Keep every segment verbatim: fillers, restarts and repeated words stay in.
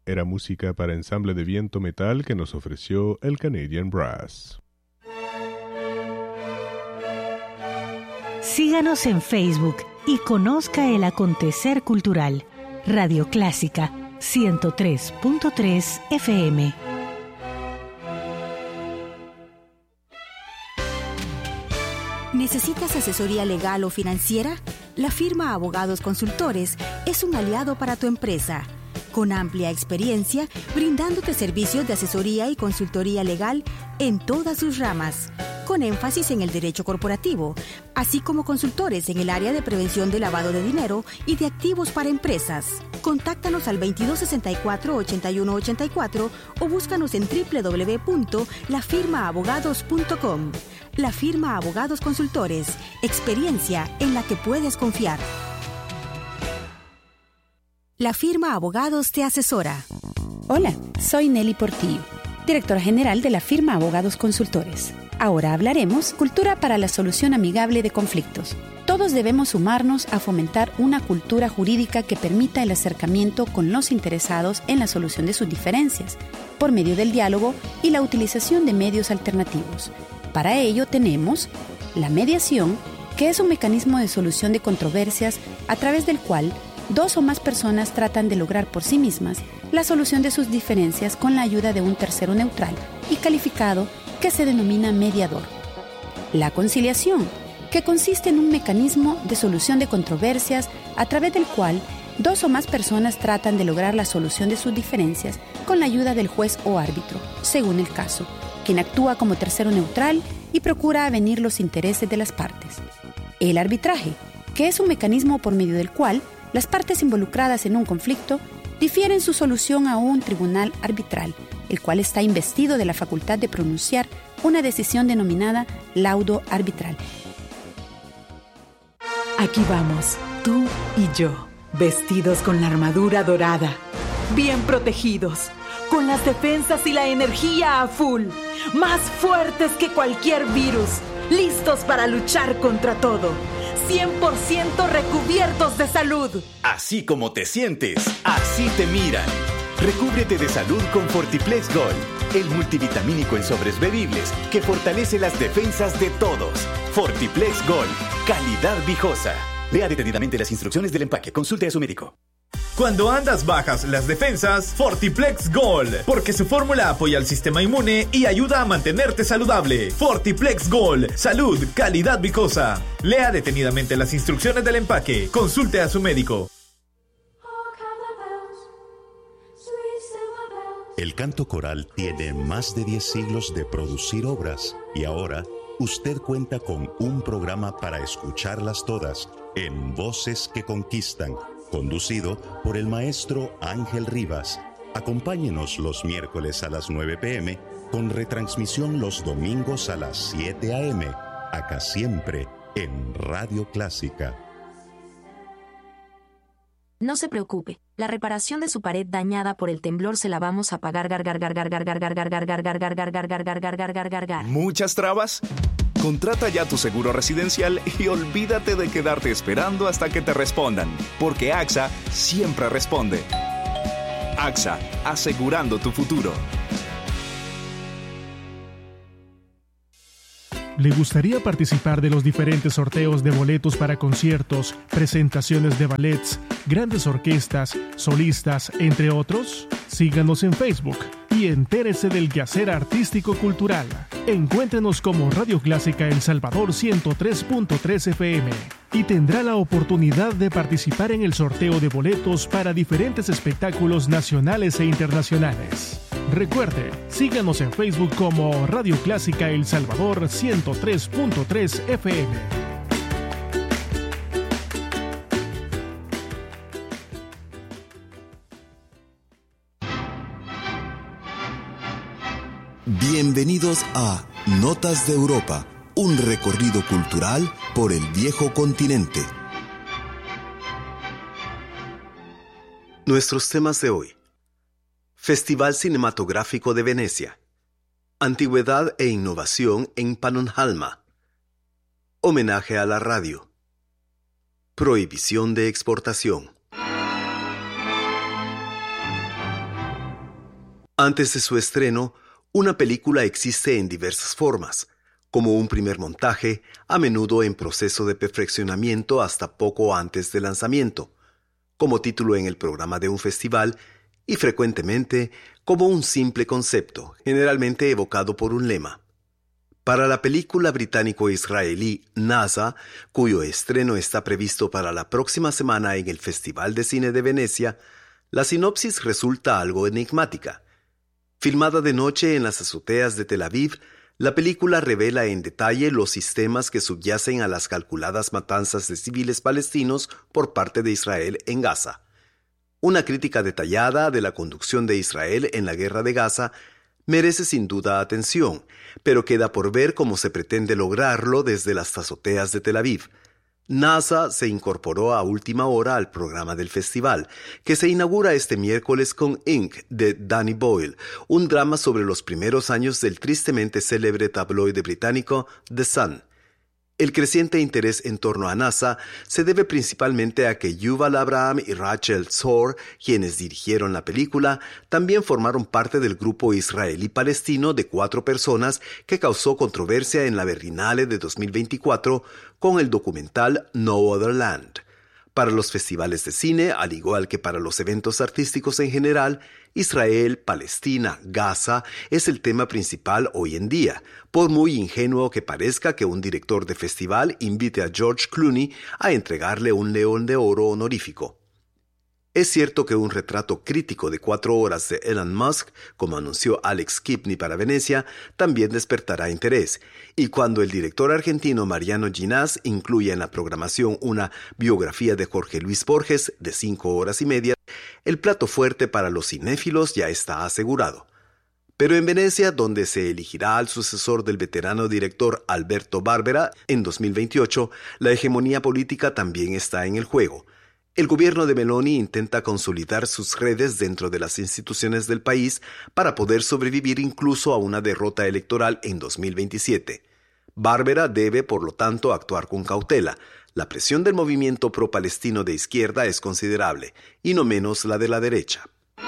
era música para ensamble de viento metal que nos ofreció el Canadian Brass. Síganos en Facebook y conozca el acontecer cultural. Radio Clásica ciento tres punto tres F M. ¿Necesitas asesoría legal o financiera? La firma Abogados Consultores es un aliado para tu empresa, con amplia experiencia brindándote servicios de asesoría y consultoría legal en todas sus ramas, con énfasis en el derecho corporativo, así como consultores en el área de prevención de lavado de dinero y de activos para empresas. Contáctanos al veintidós sesenta y cuatro, ochenta y uno ochenta y cuatro o búscanos en doble u doble u doble u punto la firma abogados punto com. La Firma Abogados Consultores, experiencia en la que puedes confiar. La Firma Abogados te asesora. Hola, soy Nelly Portillo, directora general de la Firma Abogados Consultores. Ahora hablaremos cultura para la solución amigable de conflictos. Todos debemos sumarnos a fomentar una cultura jurídica que permita el acercamiento con los interesados en la solución de sus diferencias, por medio del diálogo y la utilización de medios alternativos. Para ello tenemos la mediación, que es un mecanismo de solución de controversias a través del cual dos o más personas tratan de lograr por sí mismas la solución de sus diferencias con la ayuda de un tercero neutral y calificado que se denomina mediador. La conciliación, que consiste en un mecanismo de solución de controversias a través del cual dos o más personas tratan de lograr la solución de sus diferencias con la ayuda del juez o árbitro, según el caso, quien actúa como tercero neutral y procura avenir los intereses de las partes. El arbitraje, que es un mecanismo por medio del cual las partes involucradas en un conflicto difieren su solución a un tribunal arbitral, el cual está investido de la facultad de pronunciar una decisión denominada laudo arbitral. Aquí vamos, tú y yo, vestidos con la armadura dorada, bien protegidos, con las defensas y la energía a full, más fuertes que cualquier virus, listos para luchar contra todo, cien por ciento recubiertos de salud. Así como te sientes, así te miran. Recúbrete de salud con Fortiplex Gold, el multivitamínico en sobres bebibles que fortalece las defensas de todos. Fortiplex Gold, calidad viejosa. Lea detenidamente las instrucciones del empaque. Consulte a su médico. Cuando andas bajas las defensas, Fortiplex Gold, porque su fórmula apoya al sistema inmune y ayuda a mantenerte saludable. Fortiplex Gold, salud, calidad vicosa. Lea detenidamente las instrucciones del empaque. Consulte a su médico. El canto coral tiene más de diez siglos de producir obras y ahora usted cuenta con un programa para escucharlas todas en Voces que Conquistan, conducido por el maestro Ángel Rivas. Acompáñenos los miércoles a las nueve pe eme con retransmisión los domingos a las siete a eme, acá siempre en Radio Clásica. No se preocupe, la reparación de su pared dañada por el temblor se la vamos a pagar. Gar gar gar gar gar gar gar gar gar gar gar gar gar gar gar gar gar gar gar gar. ¿Muchas trabas? Contrata ya tu seguro residencial y olvídate de quedarte esperando hasta que te respondan, porque A X A siempre responde. A X A, asegurando tu futuro. ¿Le gustaría participar de los diferentes sorteos de boletos para conciertos, presentaciones de ballets, grandes orquestas, solistas, entre otros? Síganos en Facebook y entérese del quehacer artístico cultural. Encuéntrenos como Radio Clásica El Salvador ciento tres punto tres F M y tendrá la oportunidad de participar en el sorteo de boletos para diferentes espectáculos nacionales e internacionales. Recuerde, síganos en Facebook como Radio Clásica El Salvador ciento tres punto tres F M. Bienvenidos a Notas de Europa, un recorrido cultural por el viejo continente. Nuestros temas de hoy: Festival Cinematográfico de Venecia, Antigüedad e Innovación en Pannonhalma, Homenaje a la radio, Prohibición de exportación. Antes de su estreno, una película existe en diversas formas, como un primer montaje, a menudo en proceso de perfeccionamiento hasta poco antes del lanzamiento, como título en el programa de un festival y frecuentemente como un simple concepto, generalmente evocado por un lema. Para la película británico-israelí NASA, cuyo estreno está previsto para la próxima semana en el Festival de Cine de Venecia, la sinopsis resulta algo enigmática. Filmada de noche en las azoteas de Tel Aviv, la película revela en detalle los sistemas que subyacen a las calculadas matanzas de civiles palestinos por parte de Israel en Gaza. Una crítica detallada de la conducción de Israel en la guerra de Gaza merece sin duda atención, pero queda por ver cómo se pretende lograrlo desde las azoteas de Tel Aviv. NASA se incorporó a última hora al programa del festival, que se inaugura este miércoles con Ink de Danny Boyle, un drama sobre los primeros años del tristemente célebre tabloide británico The Sun. El creciente interés en torno a NASA se debe principalmente a que Yuval Abraham y Rachel Zor, quienes dirigieron la película, también formaron parte del grupo israelí-palestino de cuatro personas que causó controversia en la Berlinale de dos mil veinticuatro con el documental No Other Land. Para los festivales de cine, al igual que para los eventos artísticos en general, Israel, Palestina, Gaza es el tema principal hoy en día, por muy ingenuo que parezca que un director de festival invite a George Clooney a entregarle un León de Oro honorífico. Es cierto que un retrato crítico de cuatro horas de Elon Musk, como anunció Alex Kipney para Venecia, también despertará interés. Y cuando el director argentino Mariano Ginás incluya en la programación una biografía de Jorge Luis Borges de cinco horas y media, el plato fuerte para los cinéfilos ya está asegurado. Pero en Venecia, donde se elegirá al sucesor del veterano director Alberto Barbera en dos mil veintiocho, la hegemonía política también está en el juego. El gobierno de Meloni intenta consolidar sus redes dentro de las instituciones del país para poder sobrevivir incluso a una derrota electoral en dos mil veintisiete. Barbera debe, por lo tanto, actuar con cautela. La presión del movimiento pro-palestino de izquierda es considerable, y no menos la de la derecha.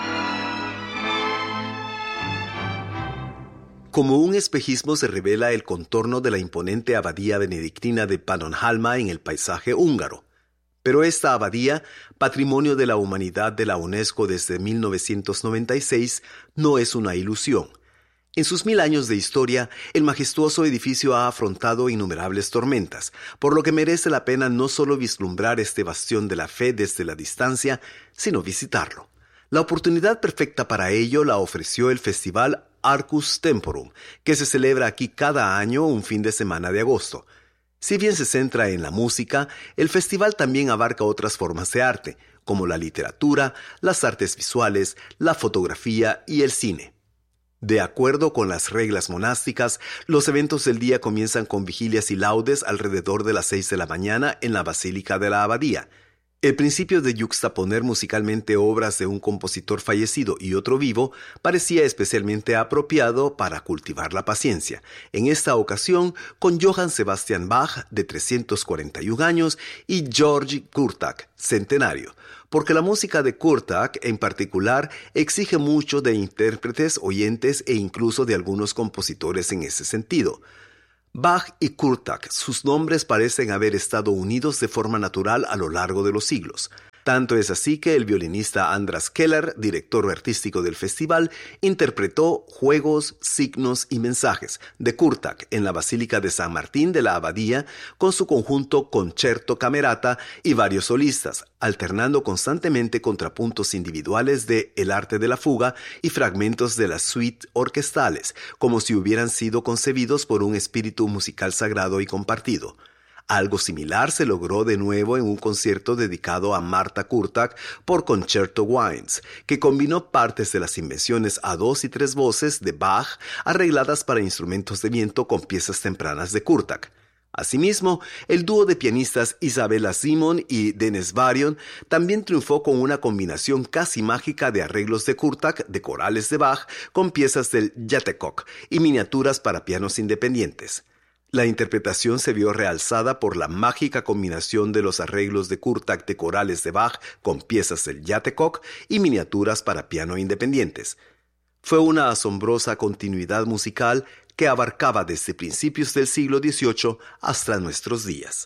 Como un espejismo se revela el contorno de la imponente abadía benedictina de Pannonhalma en el paisaje húngaro. Pero esta abadía, patrimonio de la humanidad de la UNESCO desde mil novecientos noventa y seis, no es una ilusión. En sus mil años de historia, el majestuoso edificio ha afrontado innumerables tormentas, por lo que merece la pena no solo vislumbrar este bastión de la fe desde la distancia, sino visitarlo. La oportunidad perfecta para ello la ofreció el festival Arcus Temporum, que se celebra aquí cada año un fin de semana de agosto. Si bien se centra en la música, el festival también abarca otras formas de arte, como la literatura, las artes visuales, la fotografía y el cine. De acuerdo con las reglas monásticas, los eventos del día comienzan con vigilias y laudes alrededor de las seis de la mañana en la Basílica de la Abadía. El principio de yuxtaponer musicalmente obras de un compositor fallecido y otro vivo parecía especialmente apropiado para cultivar la paciencia, en esta ocasión con Johann Sebastian Bach, de trescientos cuarenta y un años, y Georgi Kurtak, centenario, porque la música de Kurtak en particular exige mucho de intérpretes, oyentes e incluso de algunos compositores en ese sentido. Bach y Kurtak, sus nombres parecen haber estado unidos de forma natural a lo largo de los siglos. Tanto es así que el violinista Andras Keller, director artístico del festival, interpretó Juegos, Signos y Mensajes de Kurtak en la Basílica de San Martín de la Abadía con su conjunto Concerto Camerata y varios solistas, alternando constantemente contrapuntos individuales de El arte de la fuga y fragmentos de las suites orquestales, como si hubieran sido concebidos por un espíritu musical sagrado y compartido. Algo similar se logró de nuevo en un concierto dedicado a Marta Kurtak por Concerto Wines, que combinó partes de las invenciones a dos y tres voces de Bach arregladas para instrumentos de viento con piezas tempranas de Kurtak. Asimismo, el dúo de pianistas Isabella Simon y Denis Varion también triunfó con una combinación casi mágica de arreglos de Kurtak, de corales de Bach, con piezas del Játékok y miniaturas para pianos independientes. La interpretación se vio realzada por la mágica combinación de los arreglos de Kurtak de corales de Bach con piezas del Játékok y miniaturas para piano independientes. Fue una asombrosa continuidad musical que abarcaba desde principios del siglo dieciocho hasta nuestros días.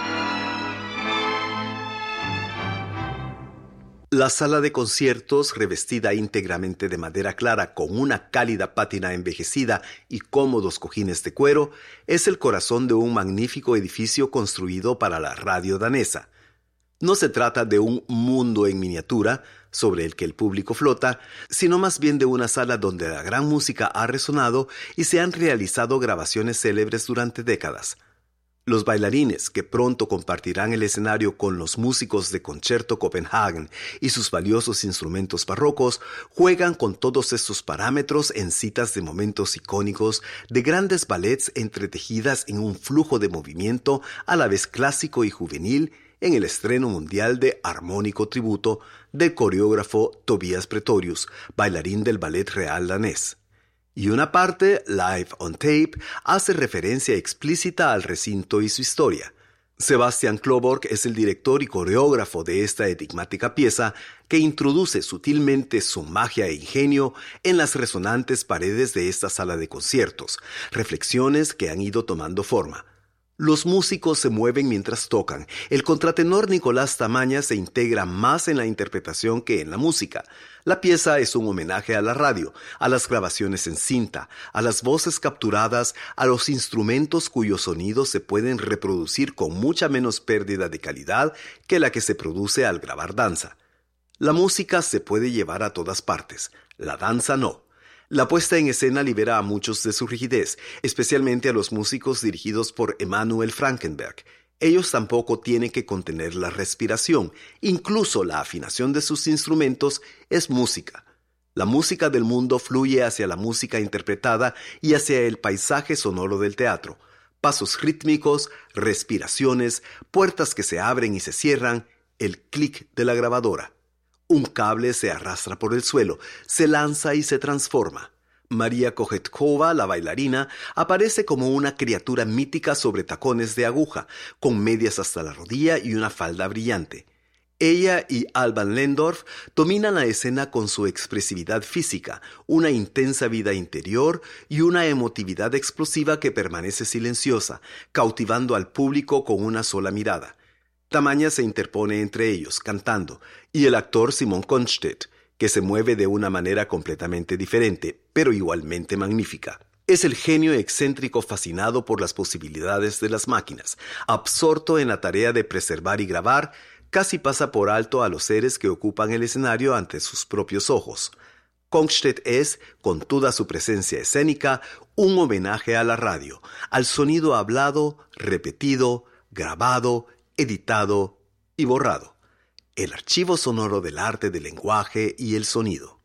La sala de conciertos, revestida íntegramente de madera clara con una cálida pátina envejecida y cómodos cojines de cuero, es el corazón de un magnífico edificio construido para la radio danesa. No se trata de un mundo en miniatura sobre el que el público flota, sino más bien de una sala donde la gran música ha resonado y se han realizado grabaciones célebres durante décadas. Los bailarines, que pronto compartirán el escenario con los músicos de Concerto Copenhagen y sus valiosos instrumentos barrocos, juegan con todos estos parámetros en citas de momentos icónicos de grandes ballets entretejidas en un flujo de movimiento a la vez clásico y juvenil en el estreno mundial de Armónico Tributo del coreógrafo Tobias Pretorius, bailarín del Ballet Real danés. Y una parte, Live on Tape, hace referencia explícita al recinto y su historia. Sebastian Kloborg es el director y coreógrafo de esta enigmática pieza que introduce sutilmente su magia e ingenio en las resonantes paredes de esta sala de conciertos, reflexiones que han ido tomando forma. Los músicos se mueven mientras tocan. El contratenor Nicolás Tamaña se integra más en la interpretación que en la música. La pieza es un homenaje a la radio, a las grabaciones en cinta, a las voces capturadas, a los instrumentos cuyos sonidos se pueden reproducir con mucha menos pérdida de calidad que la que se produce al grabar danza. La música se puede llevar a todas partes, la danza no. La puesta en escena libera a muchos de su rigidez, especialmente a los músicos dirigidos por Emanuel Frankenberg. Ellos tampoco tienen que contener la respiración. Incluso la afinación de sus instrumentos es música. La música del mundo fluye hacia la música interpretada y hacia el paisaje sonoro del teatro. Pasos rítmicos, respiraciones, puertas que se abren y se cierran, el clic de la grabadora. Un cable se arrastra por el suelo, se lanza y se transforma. María Kochetkova, la bailarina, aparece como una criatura mítica sobre tacones de aguja, con medias hasta la rodilla y una falda brillante. Ella y Alban Lendorf dominan la escena con su expresividad física, una intensa vida interior y una emotividad explosiva que permanece silenciosa, cautivando al público con una sola mirada. Tamaña se interpone entre ellos, cantando, y el actor Simon Konstedt, que se mueve de una manera completamente diferente, pero igualmente magnífica. Es el genio excéntrico fascinado por las posibilidades de las máquinas, absorto en la tarea de preservar y grabar, casi pasa por alto a los seres que ocupan el escenario ante sus propios ojos. Konstedt es, con toda su presencia escénica, un homenaje a la radio, al sonido hablado, repetido, grabado, editado y borrado. El archivo sonoro del arte del lenguaje y el sonido.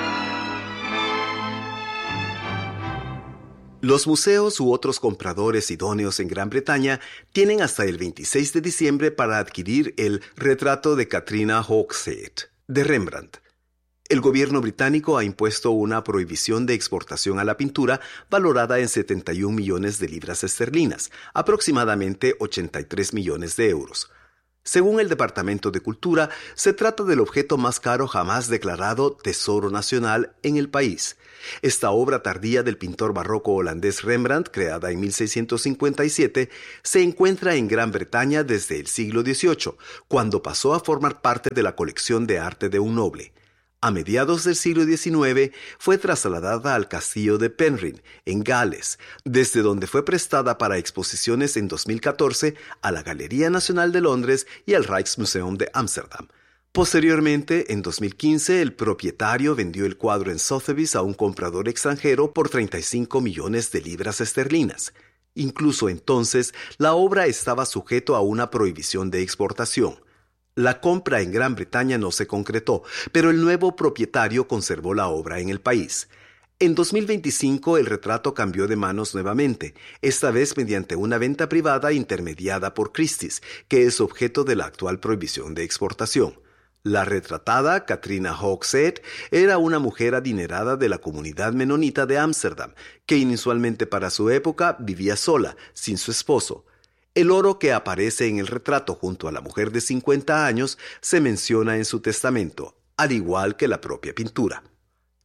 Los museos u otros compradores idóneos en Gran Bretaña tienen hasta el veintiséis de diciembre para adquirir el retrato de Katrina Hogshead de Rembrandt. El gobierno británico ha impuesto una prohibición de exportación a la pintura valorada en setenta y un millones de libras esterlinas, aproximadamente ochenta y tres millones de euros. Según el Departamento de Cultura, se trata del objeto más caro jamás declarado Tesoro Nacional en el país. Esta obra tardía del pintor barroco holandés Rembrandt, creada en mil seiscientos cincuenta y siete, se encuentra en Gran Bretaña desde el siglo dieciocho, cuando pasó a formar parte de la colección de arte de un noble. A mediados del siglo diecinueve fue trasladada al castillo de Penrhyn, en Gales, desde donde fue prestada para exposiciones en dos mil catorce a la Galería Nacional de Londres y al Rijksmuseum de Ámsterdam. Posteriormente, en dos mil quince, el propietario vendió el cuadro en Sotheby's a un comprador extranjero por treinta y cinco millones de libras esterlinas. Incluso entonces, la obra estaba sujeto a una prohibición de exportación. La compra en Gran Bretaña no se concretó, pero el nuevo propietario conservó la obra en el país. En dos mil veinticinco el retrato cambió de manos nuevamente, esta vez mediante una venta privada intermediada por Christie's, que es objeto de la actual prohibición de exportación. La retratada, Katrina Hogshead, era una mujer adinerada de la comunidad menonita de Ámsterdam, que inusualmente para su época vivía sola, sin su esposo. El oro que aparece en el retrato junto a la mujer de cincuenta años se menciona en su testamento, al igual que la propia pintura.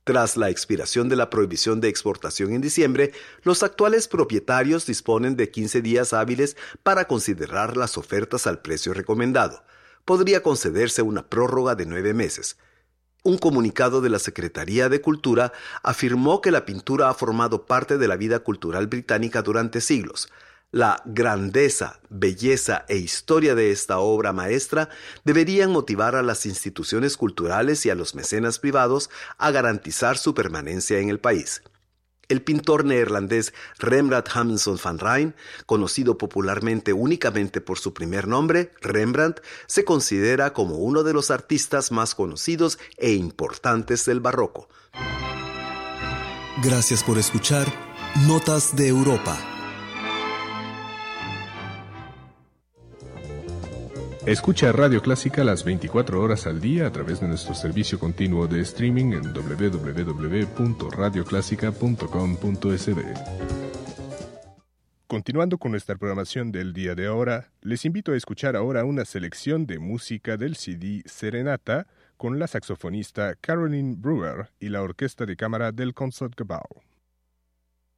Tras la expiración de la prohibición de exportación en diciembre, los actuales propietarios disponen de quince días hábiles para considerar las ofertas al precio recomendado. Podría concederse una prórroga de nueve meses. Un comunicado de la Secretaría de Cultura afirmó que la pintura ha formado parte de la vida cultural británica durante siglos. La grandeza, belleza e historia de esta obra maestra deberían motivar a las instituciones culturales y a los mecenas privados a garantizar su permanencia en el país. El pintor neerlandés Rembrandt Hamilton van Rijn, conocido popularmente únicamente por su primer nombre, Rembrandt, se considera como uno de los artistas más conocidos e importantes del barroco. Gracias por escuchar Notas de Europa. Escucha Radio Clásica las veinticuatro horas al día a través de nuestro servicio continuo de streaming en doble u doble u doble u punto radio clásica punto com punto es de. Continuando con nuestra programación del día de ahora, les invito a escuchar ahora una selección de música del C D Serenata con la saxofonista Caroline Brewer y la orquesta de cámara del Concertgebouw.